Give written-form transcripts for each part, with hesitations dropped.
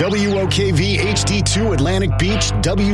WOKV HD2 Atlantic Beach,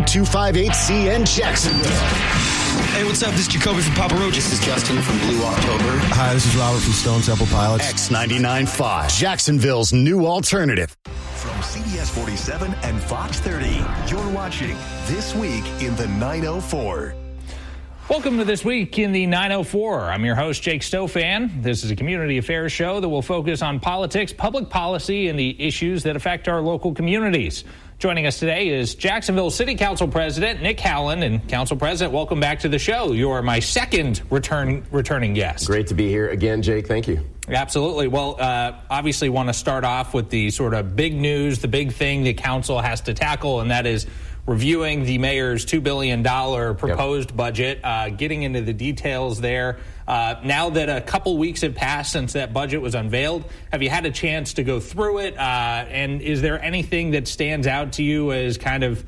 W258C in Jacksonville. Hey, what's up? This is Jacoby from Papa Roach. This is Justin from Blue October. Hi, this is Robert from Stone Temple Pilots. X99.5, Jacksonville's new alternative. From CBS 47 and Fox 30, you're watching This Week in the 904. Welcome to This Week in the 904. I'm your host, Jake Stofan. This is a community affairs show that will focus on politics, public policy, and the issues that affect our local communities. Joining us today is Jacksonville City Council President Nick Howland. And Council President, welcome back to the show. You are my second returning guest. Great to be here again, Jake. Thank you. Absolutely. Well, obviously want to start off with the sort of big news, the big thing the council has to tackle, and that is reviewing the mayor's $2 billion proposed budget, getting into the details there. Now that a couple weeks have passed since that budget was unveiled, have you had a chance to go through it? And is there anything that stands out to you as kind of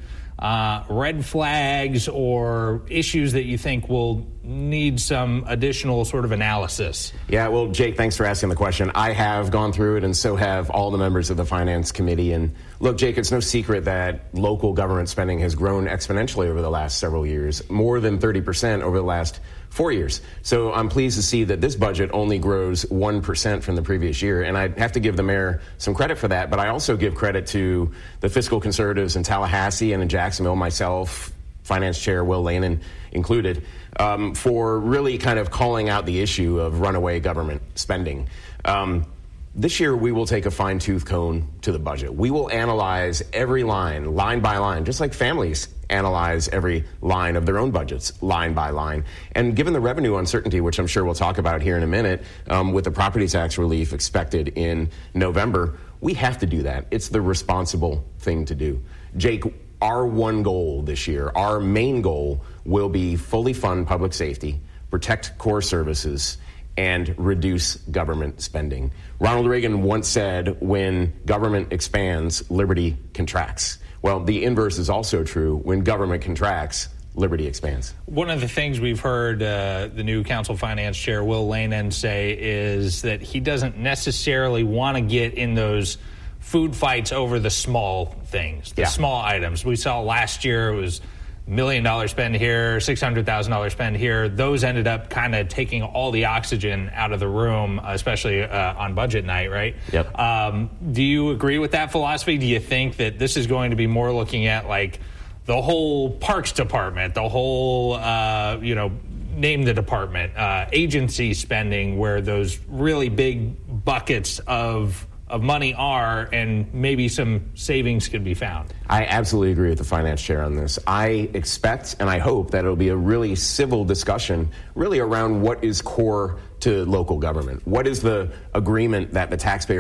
red flags or issues that you think will need some additional sort of analysis? Yeah, well, Jake, thanks for asking the question. I have gone through it, and so have all the members of the Finance Committee. And look, Jake, it's no secret that local government spending has grown exponentially over the last several years, more than 30% over the last 4 years. So I'm pleased to see that this budget only grows 1% from the previous year. And I have to give the mayor some credit for that, but I also give credit to the fiscal conservatives in Tallahassee and in Jacksonville, myself, Finance Chair Will Lanin included, for really kind of calling out the issue of runaway government spending. This year, we will take a fine-tooth comb to the budget. We will analyze every line by line, just like families analyze every line of their own budgets, line by line. And given the revenue uncertainty, which I'm sure we'll talk about here in a minute, with the property tax relief expected in November, we have to do that. It's the responsible thing to do. Jake, our one goal this year, our main goal, will be fully fund public safety, protect core services, and reduce government spending. Ronald Reagan once said, when government expands, liberty contracts. Well, the inverse is also true. When government contracts, liberty expands. One of the things we've heard the new Council Finance Chair Will Lanin say is that he doesn't necessarily want to get in those food fights over the small things, the small items. We saw last year it was $1 million spend here, $600,000 spend here. Those ended up kind of taking all the oxygen out of the room, especially on budget night, right? Yep. Do you agree with that philosophy? Do you think that this is going to be more looking at like the whole parks department, the whole, name the department, agency spending, where those really big buckets of money are, and maybe some savings could be found? I absolutely agree with the finance chair on this. I expect and I hope that it'll be a really civil discussion really around what is core to local government. What is the agreement that the taxpayer